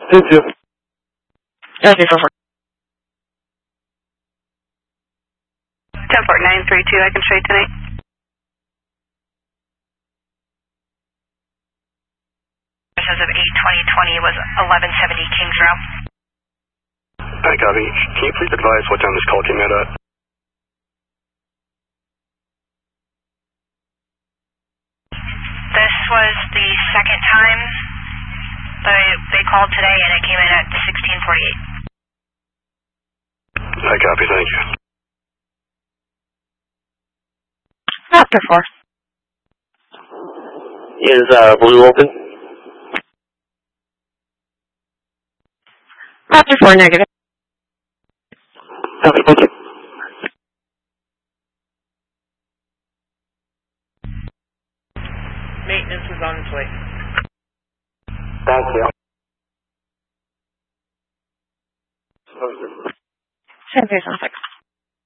Thank you. Okay, 44. 10-932, I can show you tonight. As of 8/20/20 was 1170 Kings Row. Hi, copy. Can you please advise what time this call came in at? This was the second time they called today, and it came in at 16:48. Hi, copy. Thank you. After 4. Is Blue open? After 4, negative. Copy, thank you. Maintenance is on its way. Thank you. San Jose, Suffolk.